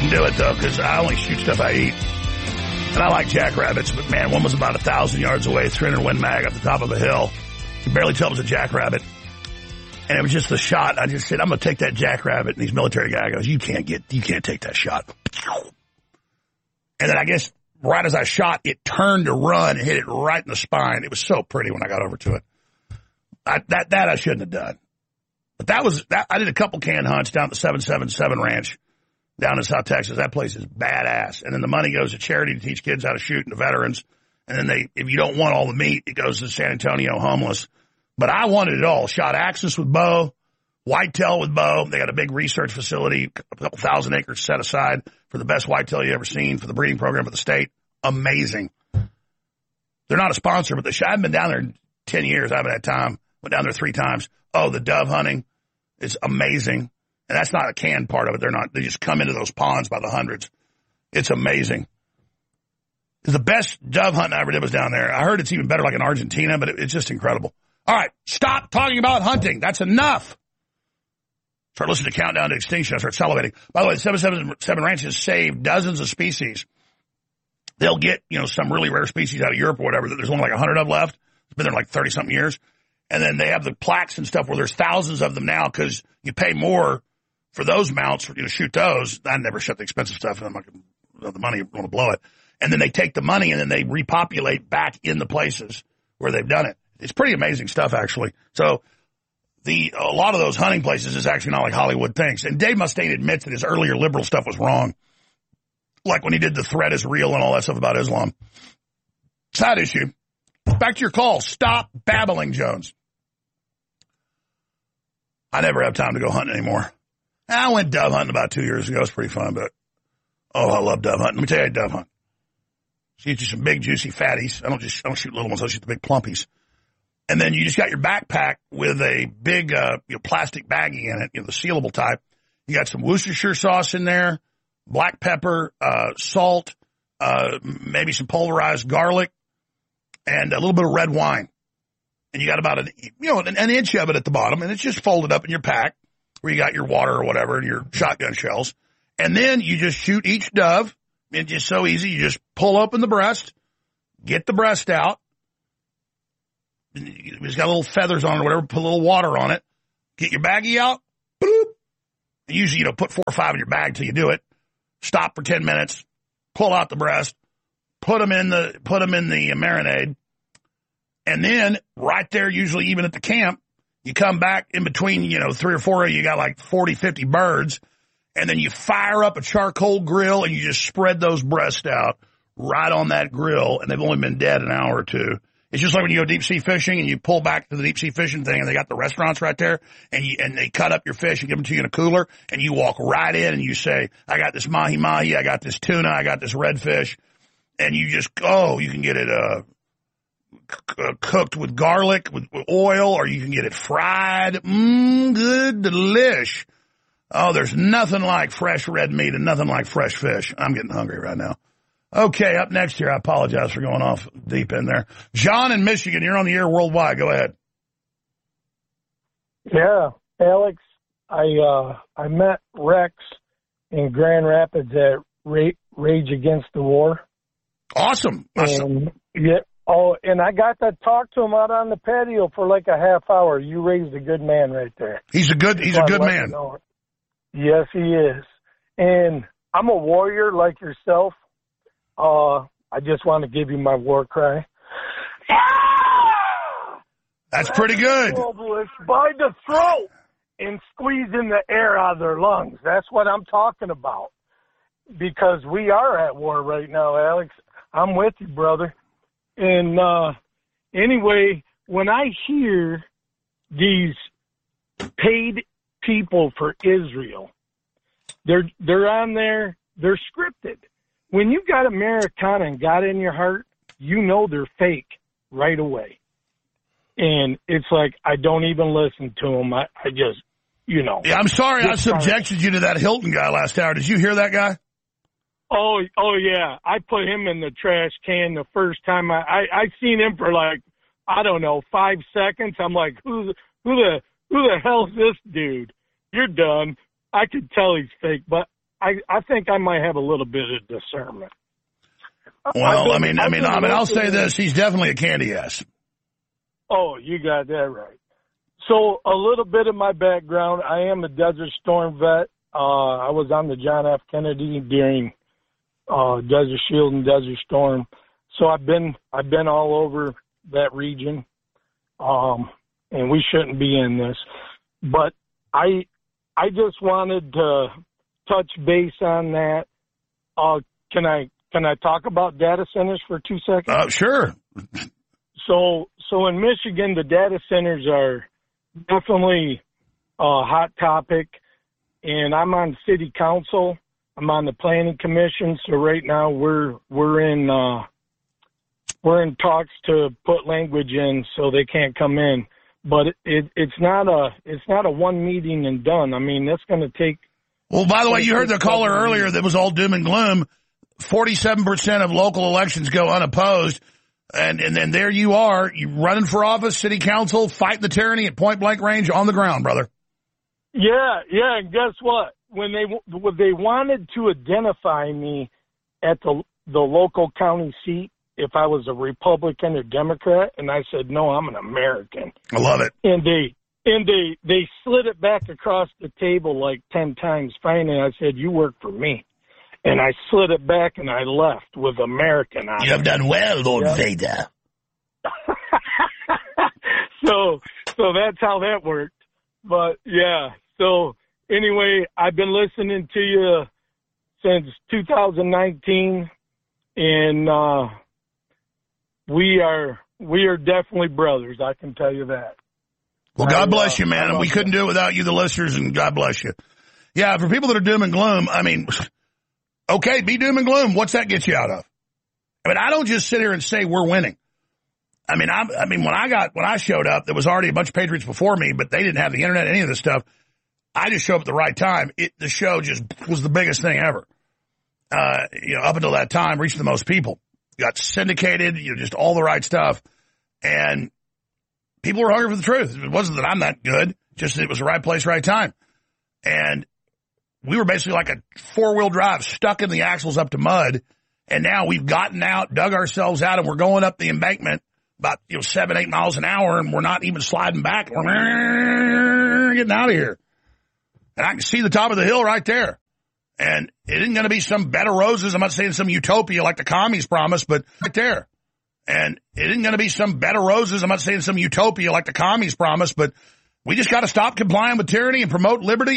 wouldn't do it, though, because I only shoot stuff I eat. And I like jackrabbits, but, man, one was about 1,000 yards away, 300 Win Mag up the top of a hill. You could barely tell it was a jackrabbit. And it was just the shot. I just said, I'm going to take that jackrabbit. And these military guy goes, you can't take that shot. And then I guess right as I shot, it turned to run and hit it right in the spine. It was so pretty when I got over to it. That I shouldn't have done. But I did a couple canned hunts down at the 777 Ranch down in South Texas. That place is badass. And then the money goes to charity to teach kids how to shoot and to veterans. And then if you don't want all the meat, it goes to San Antonio homeless. But I wanted it all. Shot axis with bow, whitetail with bow. They got a big research facility, a couple thousand acres set aside for the best whitetail you ever seen for the breeding program for the state. Amazing. They're not a sponsor, but I haven't been down there in 10 years. I haven't had time. Went down there 3 times. Oh, the dove hunting is amazing. And that's not a canned part of it. They just come into those ponds by the hundreds. It's amazing. The best dove hunt I ever did was down there. I heard it's even better like in Argentina, but it's just incredible. All right, stop talking about hunting. That's enough. Start listening to Countdown to Extinction. I start salivating. By the way, 777 Ranches saved dozens of species. They'll get, some really rare species out of Europe or whatever that there's only like 100 of left. It's been there like 30-something years. And then they have the plaques and stuff where there's thousands of them now because you pay more for those mounts to shoot those. I never shut the expensive stuff. I'm not going to have the money. I want to blow it. And then they take the money and then they repopulate back in the places where they've done it. It's pretty amazing stuff, actually. So a lot of those hunting places is actually not like Hollywood thinks. And Dave Mustaine admits that his earlier liberal stuff was wrong. Like when he did the threat is real and all that stuff about Islam. Side issue. Back to your call. Stop babbling, Jones. I never have time to go hunting anymore. I went dove hunting about 2 years ago. It was pretty fun, but I love dove hunting. Let me tell you, I dove hunt. Shoot you some big, juicy fatties. I don't shoot little ones. I shoot the big plumpies. And then you just got your backpack with a big plastic baggie in it, the sealable type. You got some Worcestershire sauce in there, black pepper, salt, maybe some pulverized garlic, and a little bit of red wine. And you got about an inch of it at the bottom, and it's just folded up in your pack where you got your water or whatever and your shotgun shells. And then you just shoot each dove. It's just so easy. You just pull open the breast, get the breast out. It's got little feathers on it or whatever. Put a little water on it. Get your baggie out. Boop. And usually, put 4 or 5 in your bag till you do it. Stop for 10 minutes. Pull out the breast. Put them in the marinade. And then right there, usually even at the camp, you come back in between, 3 or 4 of you got like 40, 50 birds. And then you fire up a charcoal grill and you just spread those breasts out right on that grill. And they've only been dead an hour or 2. It's just like when you go deep sea fishing and you pull back to the deep sea fishing thing and they got the restaurants right there and they cut up your fish and give them to you in a cooler and you walk right in and you say, I got this mahi-mahi, I got this tuna, I got this redfish. And you just go, you can get it, cooked with garlic, with oil, or you can get it fried. Good delish. Oh, there's nothing like fresh red meat and nothing like fresh fish. I'm getting hungry right now. Okay, up next here, I apologize for going off deep in there. John in Michigan, you're on the air worldwide. Go ahead. Yeah, Alex, I met Rex in Grand Rapids at Rage Against the War. Awesome. And, yeah. Oh, and I got to talk to him out on the patio for like a half hour. You raised a good man right there. He's a good man. Yes, he is. And I'm a warrior like yourself. I just want to give you my war cry. That's pretty good. By the throat and squeezing the air out of their lungs. That's what I'm talking about. Because we are at war right now, Alex. I'm with you, brother. And anyway, when I hear these paid people for Israel, they're on there, they're scripted. When you got Americana and God in your heart, you know they're fake right away. And it's like, I don't even listen to them. I just, Yeah, I'm sorry I subjected you to that Hilton guy last hour. Did you hear that guy? Oh yeah. I put him in the trash can the first time I seen him for like, I don't know, 5 seconds. I'm like, who the hell's this dude? You're done. I could tell he's fake, but I think I might have a little bit of discernment. Well, I'll say this. He's definitely a candy ass. Oh, you got that right. So a little bit of my background, I am a Desert Storm vet. I was on the John F. Kennedy during Desert Shield and Desert Storm. So I've been all over that region. And we shouldn't be in this. But I just wanted to touch base on that. Can I talk about data centers for 2 seconds? Sure. So in Michigan, the data centers are definitely a hot topic, and I'm on city council. I'm on the planning commission. So right now we're in talks to put language in so they can't come in. But it's not a one meeting and done. I mean, that's going to take. Well, by the way, you heard the caller earlier that was all doom and gloom. 47% of local elections go unopposed. And then there you are, you running for office, city council, fighting the tyranny at point blank range on the ground, brother. Yeah. And guess what? When they wanted to identify me at the local county seat, if I was a Republican or Democrat, and I said, no, I'm an American. I love it. And they slid it back across the table like 10 times. Finally, I said, you work for me. And I slid it back and I left with American on it. You have done well, Lord Vader. So that's how that worked. But, yeah. So, anyway, I've been listening to you since 2019, and we are definitely brothers, I can tell you that. Well, God bless you, man. And we couldn't do it without you, the listeners, and God bless you. Yeah, for people that are doom and gloom, I mean, okay, be doom and gloom. What's that get you out of? I mean, I don't just sit here and say we're winning. I mean, when I showed up, there was already a bunch of Patriots before me, but they didn't have the internet, any of this stuff. I just showed up at the right time. The show just was the biggest thing ever. Up until that time, reached the most people. Got syndicated, just all the right stuff. And people were hungry for the truth. It wasn't that I'm that good, just that it was the right place, right time. And we were basically like a 4-wheel drive stuck in the axles up to mud. And now we've gotten out, dug ourselves out, and we're going up the embankment about 7-8 miles an hour, and we're not even sliding back. We're getting out of here. And I can see the top of the hill right there. And it isn't going to be some bed of roses. I'm not saying some utopia like the commies promised, but right there. And it isn't going to be some bed of roses. I'm not saying some utopia like the commies promised, but we just got to stop complying with tyranny and promote liberty.